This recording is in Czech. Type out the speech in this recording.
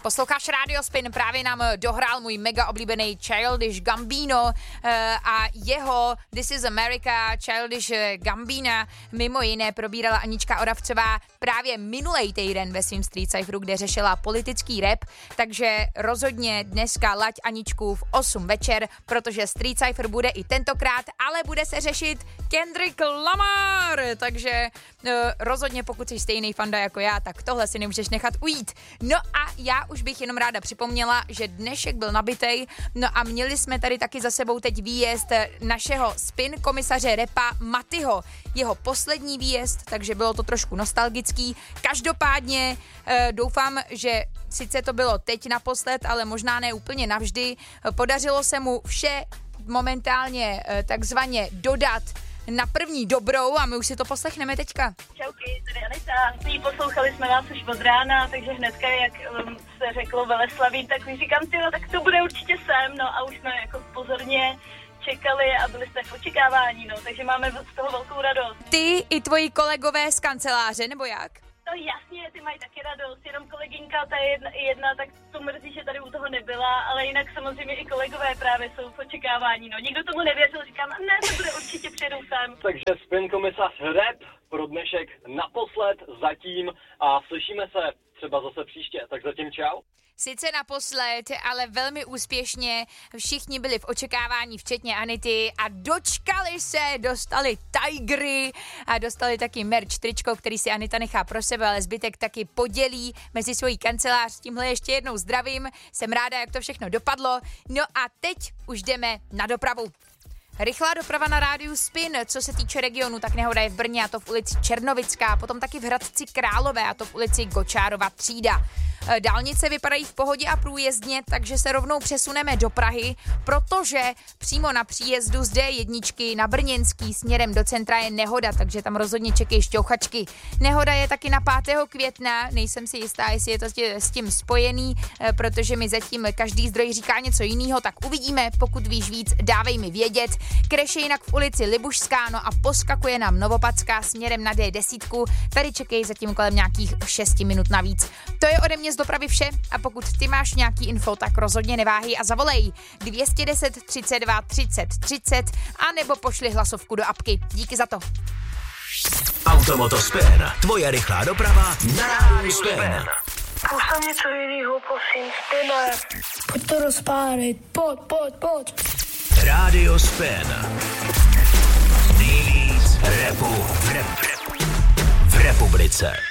Posloucháš Radio Spin, právě nám dohrál můj mega oblíbený Childish Gambino a jeho This is America, Childish Gambina, mimo jiné probírala Anička Oravcová právě minulej týden ve svým Street Cypheru, kde řešila politický rap, takže rozhodně dneska laď Aničku v 8 večer, protože Street Cypher bude i tentokrát, ale bude se řešit Kendrick Lamar, takže rozhodně pokud jsi stejný fanda jako já, tak tohle si nemůžeš nechat ujít. No a já už bych jenom ráda připomněla, že dnešek byl nabitej, no a měli jsme tady taky za sebou teď výjezd našeho spin komisaře repa Matyho. Jeho poslední výjezd, takže bylo to trošku nostalgický. Každopádně doufám, že sice to bylo teď naposled, ale možná ne úplně navždy. Podařilo se mu vše momentálně takzvaně dodat na první dobrou a my už si to poslechneme teďka. Čauky, tady Anita. Poslouchali jsme vás už od rána, takže hnedka, jak se řeklo Veleslaví, tak mi říkám, tak to bude určitě sem, no a už jsme jako pozorně čekali a byli jste v očekávání, no, takže máme z toho velkou radost. Ty i tvoji kolegové z kanceláře, nebo jak? No jasně, ty mají taky radost, jenom kolegynka, ta jedna, tak to mrzí, že tady u toho nebyla, ale jinak samozřejmě i kolegové právě jsou v očekávání, no. Nikdo tomu nevěřil, říkám, ne, to bude určitě, přijedou sem. Takže spin komisař rap pro dnešek naposled zatím a slyšíme se třeba zase příště, tak zatím čau. Sice naposled, ale velmi úspěšně, všichni byli v očekávání, včetně Anity a dočkali se, dostali Tigery a dostali taky merch tričko, který si Anita nechá pro sebe, ale zbytek taky podělí mezi svojí kancelář. Tímhle ještě jednou zdravím, jsem ráda, jak to všechno dopadlo. No a teď už jdeme na dopravu. Rychlá doprava na rádiu Spin, co se týče regionu, tak nehoda je v Brně, a to v ulici Černovická, potom taky v Hradci Králové, a to v ulici Gočárova třída. Dálnice vypadají v pohodě a průjezdně, takže se rovnou přesuneme do Prahy, protože přímo na příjezdu z D1 na Brněnský směrem do centra je nehoda, takže tam rozhodně čekají šťouchačky. Nehoda je taky na 5. května, nejsem si jistá, jestli je to s tím spojený, protože mi zatím každý zdroj říká něco jiného, tak uvidíme, pokud víš víc, dávej mi vědět. Crash je jinak v ulici Libušská, no a poskakuje nám Novopadská směrem na D10, tady čekají zatím kolem nějakých 6 minut navíc. To je ode mě z dopravy vše a pokud ty máš nějaký info, tak rozhodně neváhej a zavolej 210 32 30 30 a nebo pošli hlasovku do apky. Díky za to. Automoto Spin, tvoje rychlá doprava na rádiu Spin. Půjď tam něco jinýho, prosím, Spine. Pojď to rozpálit, pojď. Radio Spin. Nejvíc rapu v republice.